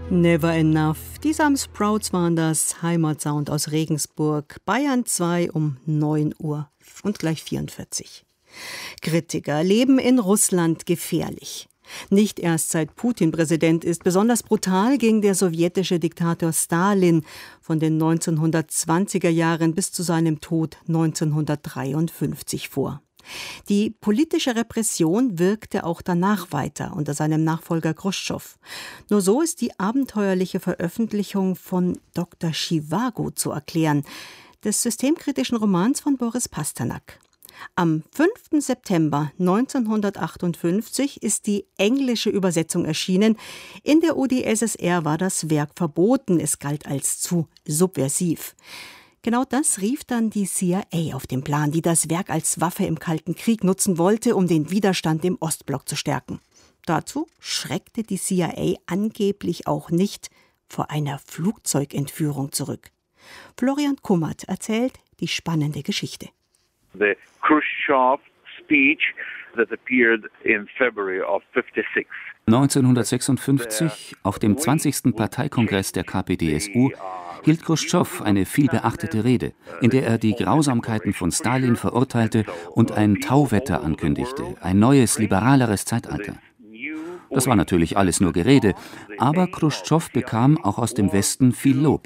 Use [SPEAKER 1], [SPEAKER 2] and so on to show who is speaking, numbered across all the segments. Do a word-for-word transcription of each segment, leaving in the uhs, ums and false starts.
[SPEAKER 1] Never Enough. Die Sam Sprouts waren das, Heimatsound aus Regensburg. Bayern zwei um neun Uhr und gleich vierundvierzig. Kritiker leben in Russland gefährlich. Nicht erst seit Putin Präsident ist, besonders brutal ging der sowjetische Diktator Stalin von den neunzehnhundertzwanziger Jahren bis zu seinem Tod neunzehnhundertdreiundfünfzig vor. Die politische Repression wirkte auch danach weiter unter seinem Nachfolger Chruschtschow. Nur so ist die abenteuerliche Veröffentlichung von Doktor Zhivago zu erklären, des systemkritischen Romans von Boris Pasternak. Am fünften September neunzehnhundertachtundfünfzig ist die englische Übersetzung erschienen. In der U d S S R war das Werk verboten, es galt als zu subversiv. Genau das rief dann die C I A auf den Plan, die das Werk als Waffe im Kalten Krieg nutzen wollte, um den Widerstand im Ostblock zu stärken. Dazu schreckte die C I A angeblich auch nicht vor einer Flugzeugentführung zurück. Florian Kummert erzählt die spannende Geschichte.
[SPEAKER 2] The Khrushchev speech that appeared in February of fifty-six.
[SPEAKER 3] neunzehnhundertsechsundfünfzig, auf dem zwanzigsten Parteikongress der K P D S U, hielt Chruschtschow eine vielbeachtete Rede, in der er die Grausamkeiten von Stalin verurteilte und ein Tauwetter ankündigte, ein neues, liberaleres Zeitalter. Das war natürlich alles nur Gerede, aber Chruschtschow bekam auch aus dem Westen viel Lob.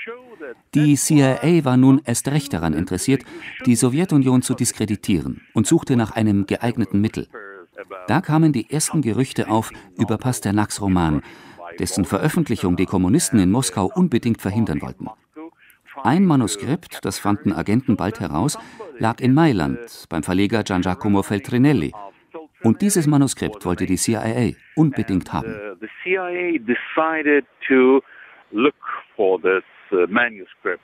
[SPEAKER 3] Die C I A war nun erst recht daran interessiert, die Sowjetunion zu diskreditieren und suchte nach einem geeigneten Mittel. Da kamen die ersten Gerüchte auf über Pasternaks Roman, dessen Veröffentlichung die Kommunisten in Moskau unbedingt verhindern wollten. Ein Manuskript, das fanden Agenten bald heraus, lag in Mailand beim Verleger Gian Giacomo Feltrinelli. Und dieses Manuskript wollte die C I A unbedingt haben.
[SPEAKER 2] The C I A decided to look for this manuscript.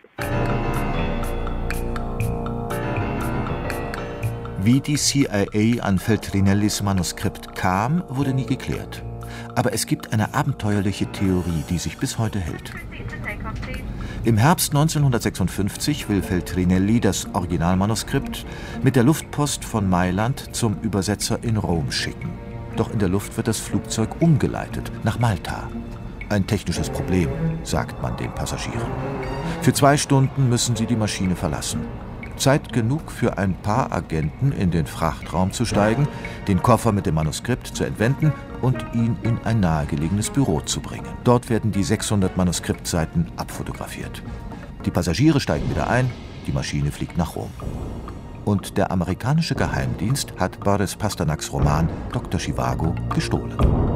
[SPEAKER 4] Wie die C I A an Feltrinellis Manuskript kam, wurde nie geklärt. Aber es gibt eine abenteuerliche Theorie, die sich bis heute hält. Im Herbst neunzehnhundertsechsundfünfzig will Feltrinelli das Originalmanuskript mit der Luftpost von Mailand zum Übersetzer in Rom schicken. Doch in der Luft wird das Flugzeug umgeleitet nach Malta. Ein technisches Problem, sagt man den Passagieren. Für zwei Stunden müssen sie die Maschine verlassen. Zeit genug für ein paar Agenten, in den Frachtraum zu steigen, den Koffer mit dem Manuskript zu entwenden und ihn in ein nahegelegenes Büro zu bringen. Dort werden die sechshundert Manuskriptseiten abfotografiert. Die Passagiere steigen wieder ein, die Maschine fliegt nach Rom. Und der amerikanische Geheimdienst hat Boris Pasternaks Roman Doktor Zhivago gestohlen.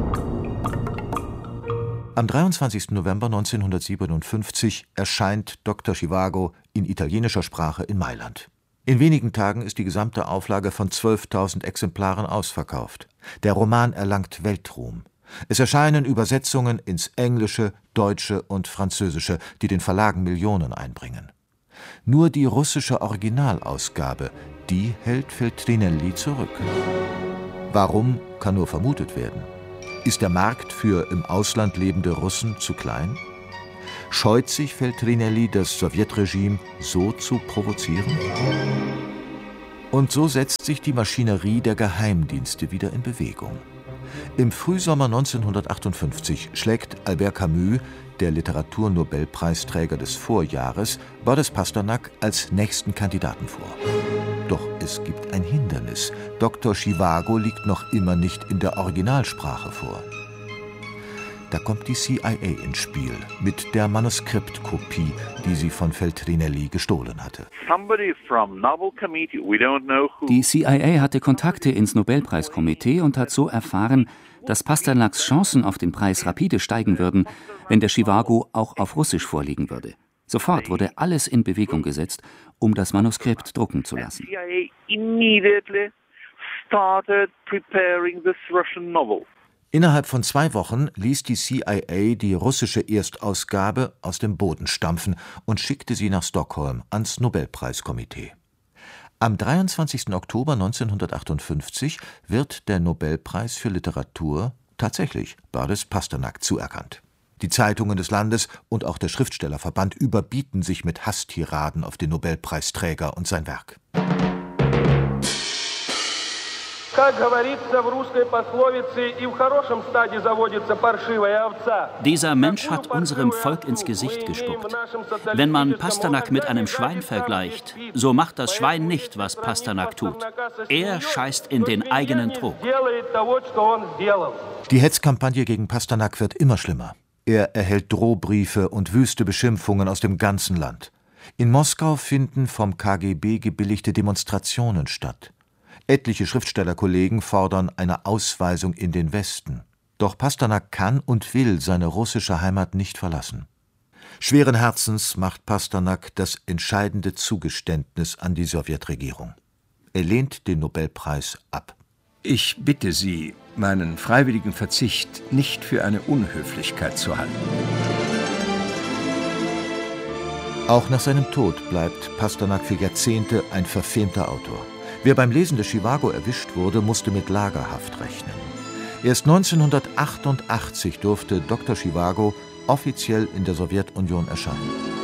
[SPEAKER 4] Am dreiundzwanzigsten November neunzehnhundertsiebenundfünfzig erscheint Doktor Zhivago in italienischer Sprache in Mailand. In wenigen Tagen ist die gesamte Auflage von zwölftausend Exemplaren ausverkauft. Der Roman erlangt Weltruhm. Es erscheinen Übersetzungen ins Englische, Deutsche und Französische, die den Verlagen Millionen einbringen. Nur die russische Originalausgabe, die hält Feltrinelli zurück. Warum, kann nur vermutet werden. Ist der Markt für im Ausland lebende Russen zu klein? Scheut sich Feltrinelli, das Sowjetregime so zu provozieren? Und so setzt sich die Maschinerie der Geheimdienste wieder in Bewegung. Im Frühsommer neunzehnhundertachtundfünfzig schlägt Albert Camus, der Literaturnobelpreisträger des Vorjahres, Boris Pasternak als nächsten Kandidaten vor. Doch es gibt ein Hindernis. Doktor Zhivago liegt noch immer nicht in der Originalsprache vor. Da kommt die C I A ins Spiel mit der Manuskriptkopie, die sie von Feltrinelli gestohlen hatte.
[SPEAKER 3] Die C I A hatte Kontakte ins Nobelpreiskomitee und hat so erfahren, dass Pasternaks Chancen auf den Preis rapide steigen würden, wenn der Zhivago auch auf Russisch vorliegen würde. Sofort wurde alles in Bewegung gesetzt, um das Manuskript drucken zu lassen.
[SPEAKER 4] Innerhalb von zwei Wochen ließ die C I A die russische Erstausgabe aus dem Boden stampfen und schickte sie nach Stockholm ans Nobelpreiskomitee. Am dreiundzwanzigsten Oktober neunzehnhundertachtundfünfzig wird der Nobelpreis für Literatur tatsächlich Boris Pasternak zuerkannt. Die Zeitungen des Landes und auch der Schriftstellerverband überbieten sich mit Hasstiraden auf den Nobelpreisträger und sein Werk.
[SPEAKER 5] Dieser Mensch hat unserem Volk ins Gesicht gespuckt. Wenn man Pasternak mit einem Schwein vergleicht, so macht das Schwein nicht, was Pasternak tut. Er scheißt in den eigenen Trog.
[SPEAKER 4] Die Hetzkampagne gegen Pasternak wird immer schlimmer. Er erhält Drohbriefe und wüste Beschimpfungen aus dem ganzen Land. In Moskau finden vom K G B gebilligte Demonstrationen statt. Etliche Schriftstellerkollegen fordern eine Ausweisung in den Westen. Doch Pasternak kann und will seine russische Heimat nicht verlassen. Schweren Herzens macht Pasternak das entscheidende Zugeständnis an die Sowjetregierung. Er lehnt den Nobelpreis ab.
[SPEAKER 6] Ich bitte Sie, meinen freiwilligen Verzicht nicht für eine Unhöflichkeit zu halten.
[SPEAKER 4] Auch nach seinem Tod bleibt Pasternak für Jahrzehnte ein verfemter Autor. Wer beim Lesen des Zhivago erwischt wurde, musste mit Lagerhaft rechnen. Erst neunzehnhundertachtundachtzig durfte Doktor Zhivago offiziell in der Sowjetunion erscheinen.